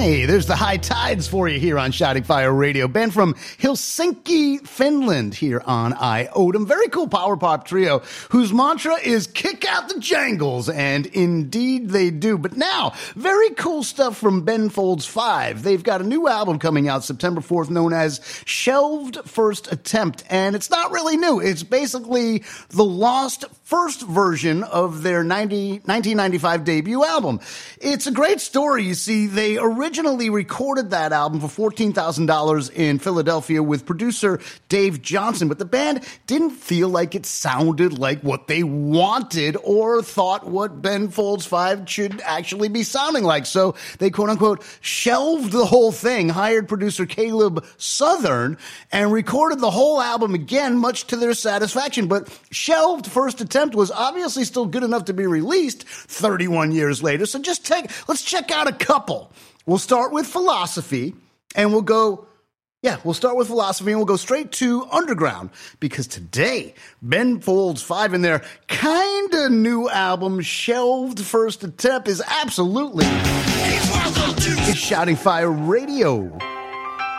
Hey, there's the high tides for you here on Shouting Fire Radio. Ben from Helsinki, Finland here on IOTM. Very cool power pop trio whose mantra is kick out the jangles, and indeed they do. But now, very cool stuff from Ben Folds 5. They've got a new album coming out September 4th known as Shelved First Attempt, and it's not really new. It's basically the lost first version of their 1995 debut album. It's a great story. You see, they originally recorded that album for $14,000 in Philadelphia with producer Dave Johnson, but the band didn't feel like it sounded like what they wanted or thought what Ben Folds 5 should actually be sounding like. So they quote-unquote shelved the whole thing, hired producer Caleb Southern, and recorded the whole album again, much to their satisfaction. But Shelved First Attempt was obviously still good enough to be released 31 years later. So let's check out a couple. We'll start with Philosophy, and we'll go straight to Underground, because today, Ben Folds 5 in their kinda new album, Shelved First Attempt, is absolutely Shouting Fire Radio.